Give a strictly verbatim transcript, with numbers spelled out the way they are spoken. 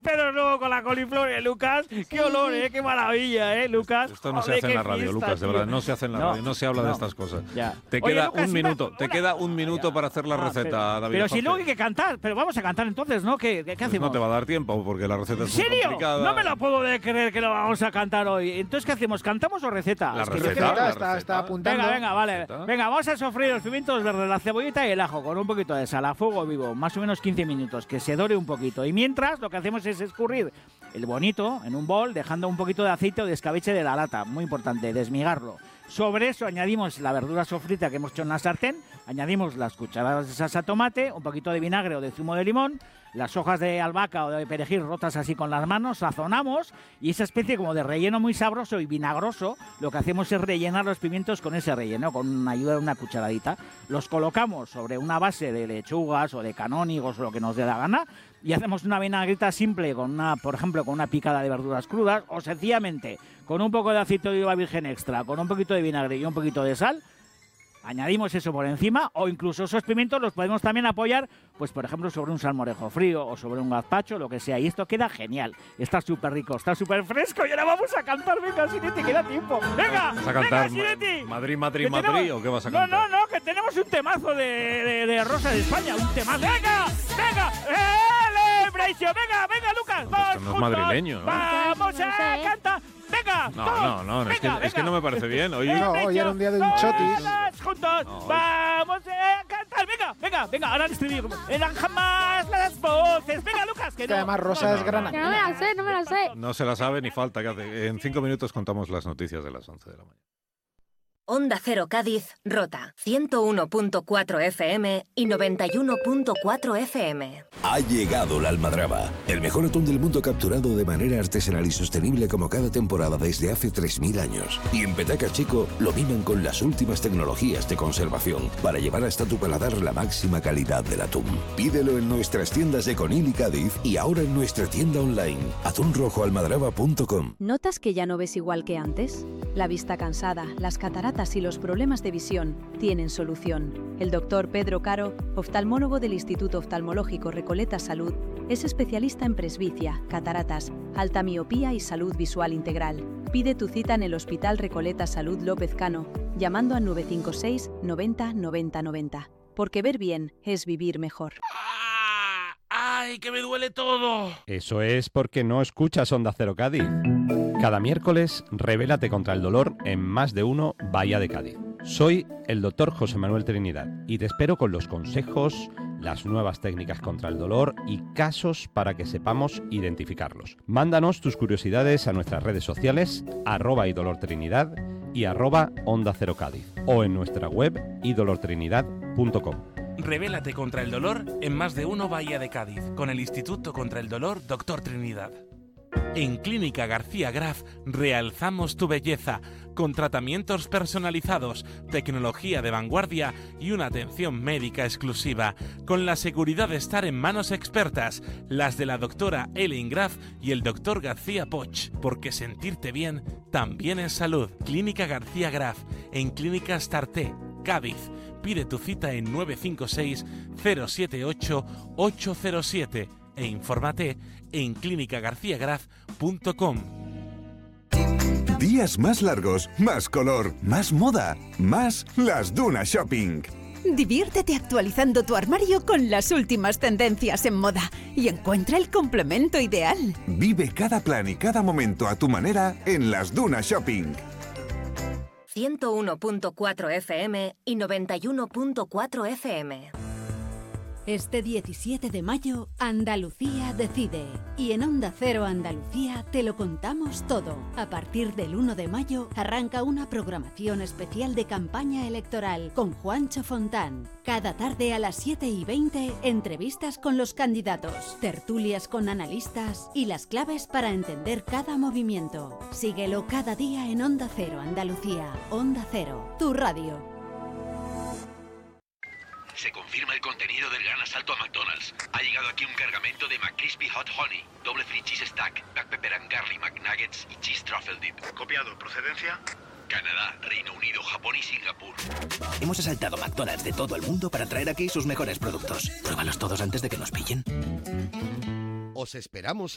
Pero luego con la coliflor, ¿eh, Lucas? ¡Qué sí. olor, eh! ¡Qué maravilla, eh, Lucas! Esto no se hace en la radio, Lucas, de verdad. No se hace en la no, radio, no se habla no. de estas cosas. Ya. Te Oye, queda Lucas, un minuto, una, te una, queda un minuto ya. para hacer la ah, receta, pero, David. Pero Jorge. si luego hay que cantar, pero vamos a cantar entonces, ¿no? ¿Qué, qué, qué hacemos? Pues no te va a dar tiempo, porque la receta es muy ¿En serio? complicada. No me lo puedo de creer que lo vamos a cantar hoy. Entonces, ¿qué hacemos? ¿Cantamos o receta? La Es que receta, receta la está, receta. está apuntando. Venga, venga, vale. Receta. Venga, vamos a sofreír los pimientos verdes, la cebollita y el ajo con un poquito de sal a fuego vivo, más o menos quince minutos, que se dore un poquito. Y mientras, lo que hacemos es escurrir el bonito en un bol, dejando un poquito de aceite o de escabeche de la lata. Muy importante, desmigarlo. Sobre eso añadimos la verdura sofrita que hemos hecho en la sartén, añadimos las cucharadas de salsa tomate, un poquito de vinagre o de zumo de limón, las hojas de albahaca o de perejil rotas así con las manos, sazonamos y esa especie como de relleno muy sabroso y vinagroso, lo que hacemos es rellenar los pimientos con ese relleno, con ayuda de una cucharadita. Los colocamos sobre una base de lechugas o de canónigos o lo que nos dé la gana y hacemos una vinagreta simple, con una, por ejemplo, con una picada de verduras crudas o sencillamente con un poco de aceite de oliva virgen extra, con un poquito de vinagre y un poquito de sal. Añadimos eso por encima o incluso esos pimientos los podemos también apoyar, pues por ejemplo sobre un salmorejo frío o sobre un gazpacho, lo que sea. Y esto queda genial. Está súper rico, está súper fresco y ahora vamos a cantar. Venga, Sinetti, queda tiempo. Venga, ¿Vas a cantar venga, Sinetti. Madrid, Madrid, Que Madrid tenemos... o qué vas a No, cantar? no, no, que tenemos un temazo de, de, de Rosa de España, un temazo. Venga, venga, celebration. Venga, venga, Lucas. No, Vamos esto no es juntos. madrileño, ¿no? Vamos a cantar. Venga, No, todos. no, no, venga, es, que, venga. es que no me parece bien. Oye, No, hoy era un día de un chotis. Todos juntos, No. vamos a cantar. Venga, venga, venga, ahora el estribillo. Eran jamás las voces. Venga, Lucas, que Que no. además Rosa No, es no, grana. Que no me la sé, no me la sé. no se la sabe ni falta que hace. En cinco minutos contamos las noticias de las once de la mañana. Onda Cero Cádiz, Rota, ciento uno punto cuatro F M y noventa y uno punto cuatro F M. Ha llegado la almadraba, el mejor atún del mundo capturado de manera artesanal y sostenible como cada temporada desde hace tres mil años. Y en Petaca Chico lo miman con las últimas tecnologías de conservación para llevar hasta tu paladar la máxima calidad del atún. Pídelo en nuestras tiendas de Conil y Cádiz y ahora en nuestra tienda online, atún rojo almadraba punto com. ¿Notas que ya no ves igual que antes? La vista cansada, las cataratas y los problemas de visión tienen solución. El doctor Pedro Caro, oftalmólogo del Instituto Oftalmológico Recoleta Salud, es especialista en presbicia, cataratas, alta miopía y salud visual integral. Pide tu cita en el Hospital Recoleta Salud López Cano, llamando al nueve cinco seis noventa noventa noventa. Porque ver bien es vivir mejor. ¡Ay, que me duele todo! Eso es porque no escuchas Onda Cero Cádiz. Cada miércoles, rebélate contra el dolor en Más de Uno Bahía de Cádiz. Soy el doctor José Manuel Trinidad y te espero con los consejos, las nuevas técnicas contra el dolor y casos para que sepamos identificarlos. Mándanos tus curiosidades a nuestras redes sociales, arroba idolortrinidad y arroba Onda Cero Cádiz o en nuestra web idolortrinidad punto com. Rebélate contra el dolor en Más de Uno Bahía de Cádiz con el Instituto contra el Dolor Doctor Trinidad. En Clínica García Graf realzamos tu belleza con tratamientos personalizados, tecnología de vanguardia y una atención médica exclusiva, con la seguridad de estar en manos expertas, las de la doctora Ellen Graf y el doctor García Poch, porque sentirte bien también es salud. Clínica García Graf, en Clínica Starté, Cádiz. Pide tu cita en nueve cinco seis cero siete ocho ocho cero siete e infórmate en clínica garcía graf punto com. Días más largos, más color, más moda, más Las Dunas Shopping. Diviértete actualizando tu armario con las últimas tendencias en moda y encuentra el complemento ideal. Vive cada plan y cada momento a tu manera en Las Dunas Shopping. ciento uno punto cuatro F M y noventa y uno punto cuatro F M. Este diecisiete de mayo, Andalucía decide. Y en Onda Cero Andalucía te lo contamos todo. A partir del uno de mayo arranca una programación especial de campaña electoral con Juancho Fontán. Cada tarde a las siete y veinte, entrevistas con los candidatos, tertulias con analistas y las claves para entender cada movimiento. Síguelo cada día en Onda Cero Andalucía. Onda Cero, tu radio. Se confirma el contenido del gran asalto a McDonald's. Ha llegado aquí un cargamento de McCrispy Hot Honey, doble free cheese stack, black pepper and garlic McNuggets y cheese truffle dip. Copiado. ¿Procedencia? Canadá, Reino Unido, Japón y Singapur. Hemos asaltado McDonald's de todo el mundo para traer aquí sus mejores productos. Pruébalos todos antes de que nos pillen. Os esperamos